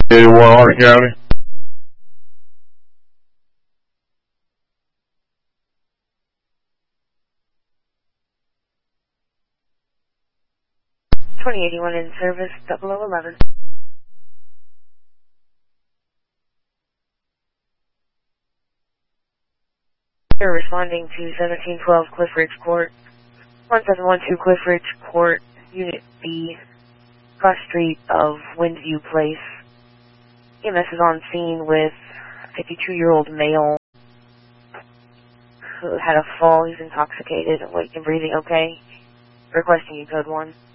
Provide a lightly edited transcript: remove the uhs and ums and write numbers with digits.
Warren County. in service, 0011. You're responding to 1712 Cliff Ridge Court, 1712 Cliff Ridge Court, Unit B, cross street of Windview Place. EMS is on scene with a 52-year-old male who had a fall. He's intoxicated, awake and breathing okay. Requesting you code 1.